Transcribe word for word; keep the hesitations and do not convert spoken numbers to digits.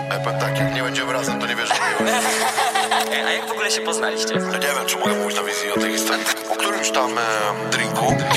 Ja powiem tak, jak nie będziemy razem, to nie wiesz, że miłość. A jak w ogóle się poznaliście? Ja nie wiem, czy mogę mówić na wizji o tej historii. Po którymś tam e, drinku